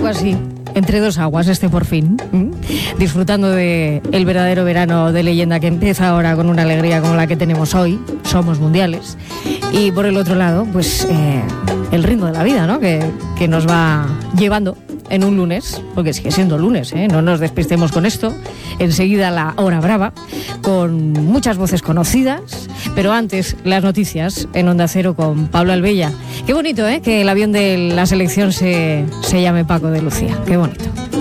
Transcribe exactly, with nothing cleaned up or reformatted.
así, entre dos aguas este por fin, ¿m? disfrutando de el verdadero verano de leyenda que empieza ahora con una alegría como la que tenemos hoy. Somos mundiales. Y por el otro lado, pues eh, el ritmo de la vida, ¿no? Que, que nos va llevando en un lunes, porque sigue siendo lunes, ¿eh? No nos despistemos con esto. Enseguida la hora brava, con muchas voces conocidas, pero antes las noticias en Onda Cero con Pablo Albella. Qué bonito, ¿eh? Que el avión de la selección se, se llame Paco de Lucía. Qué bonito.